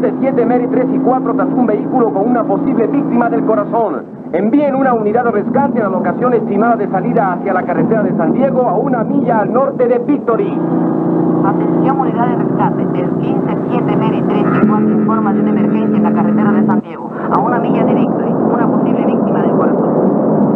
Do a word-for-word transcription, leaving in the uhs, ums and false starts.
quince siete Mary tres y cuatro tras un vehículo con una posible víctima del corazón. Envíen una unidad de rescate a la locación estimada de salida hacia la carretera de San Diego a una milla al norte de Victory. Atención, unidad de rescate. El quince siete Mary tres y cuatro informa